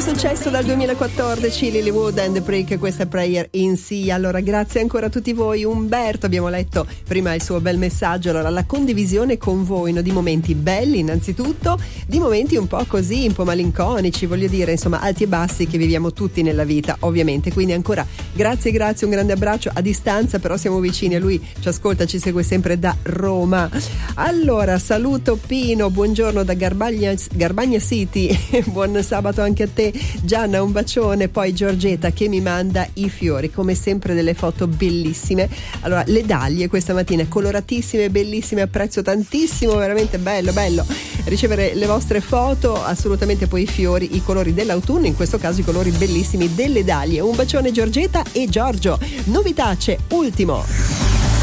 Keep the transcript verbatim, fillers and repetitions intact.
successo dal duemilaquattordici, Lilywood and the Prick, questa Prayer in Sea. Allora, grazie ancora a tutti voi. Umberto, abbiamo letto prima il suo bel messaggio. Allora, la condivisione con voi, no, di momenti belli innanzitutto, di momenti un po' così, un po' malinconici, voglio dire, insomma, alti e bassi che viviamo tutti nella vita, ovviamente. Quindi ancora grazie, grazie, un grande abbraccio a distanza, però siamo vicini a lui, ci ascolta, ci segue sempre da Roma. Allora, saluto Pino, buongiorno da Garbagna, Garbagna City, buon sabato anche a te. Gianna, un bacione. Poi Giorgetta che mi manda i fiori, come sempre delle foto bellissime. Allora, le dahlie questa mattina coloratissime, bellissime, apprezzo tantissimo, veramente bello bello ricevere le vostre foto, assolutamente. Poi i fiori, i colori dell'autunno, in questo caso i colori bellissimi delle dahlie. Un bacione Giorgetta e Giorgio. Novità c'è, ultimo.